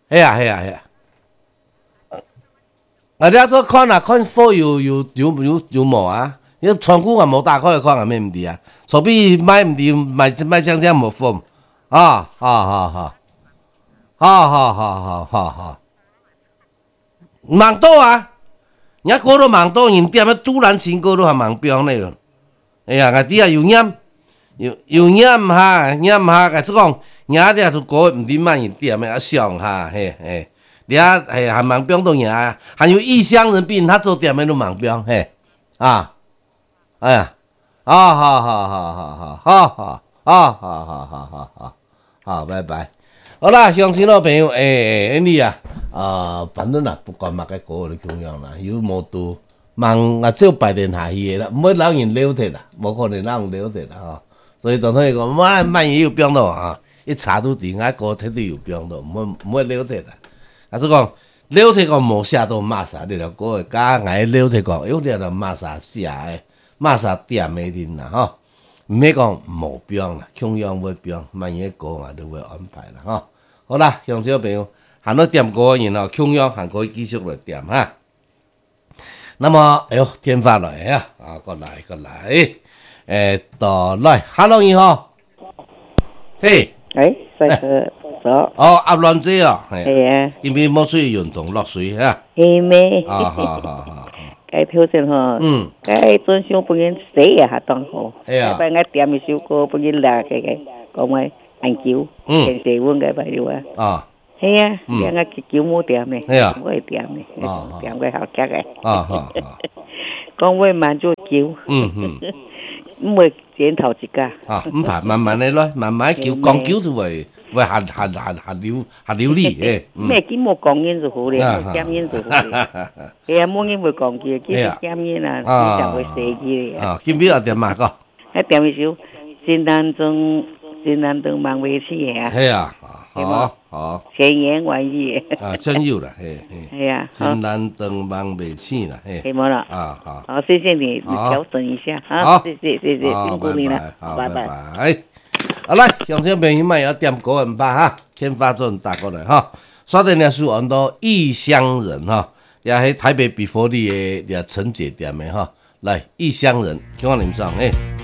系啊系啊系啊。啊，你做看啊，看货有无啊？你长久也无大块看也咩毋伫啊？除非买毋伫，买将将无货啊！好，盲倒啊！人家过到盲倒，人店啊突然间过到还盲标那个。哎呀，我底下有染哈，染哈，个即讲，人家就过毋伫卖人店的啊上哈，嘿。你啊，嘿，还盲标都赢啊！还有异乡人比他做店的都盲标，嘿，啊，哎呀，好，拜拜。好啦，乡亲老朋友，你啊，反正啦，不管嘛个个的供养啦，有无多，忙啊，只拜年下去啦，唔要让人了脱啦，无可能让人了脱啦吼。所以总统讲，万一有病到啊，一查都定啊，个铁定有病到，唔要了脱啦。啊，即讲了脱讲无写到骂啥，你着个假挨了脱讲，有啲就骂啥写诶，骂啥店诶人啦吼。唔免讲无标啦，穷养要标，万一个啊都会安排啦吼。好啦，乡亲朋友，行到点过然后穷养还可以继续来点哈。那么，哎呦，天发来啊，过来，到来 ，Hello 你好，嘿， 帅哥，走。 压乱子哦， 系啊， 因为冇水运动落水哈。 系咩？ 好。 该挑战吼，该专项不然死啊，当好。 系啊。 不然点一首歌不然拉个讲咩研究，现时阮个朋友啊。 啊。 系啊，两个球冇点咩？ 系啊。 我会点咩？点个好吃个。 好。 讲话慢就球。唔会剪头一家。 唔怕，慢慢嚟咯，慢慢叫，講叫就會下流利誒。 咩見冇講嘢就好咧，減煙就好咧。係啊，冇嘢會講嘅，見減煙啊，你就會死嘅。 見邊個點嘛個？ 一點一首，新南東忙未起嘅。 係啊，好。 千言萬語。 真有啦， 係啊。 新南東忙未起啦， 係冇啦。 好。 好，謝謝你調整一下， 好， 謝謝，辛苦你啦，拜拜。 好來，鄉親朋友們要點歌人吧哈，天發陣打過來哈，刷定了是很多異鄉人哈，也喺台北比佛利嘅陳姐點的哈，來異鄉人，聽我哋唱誒。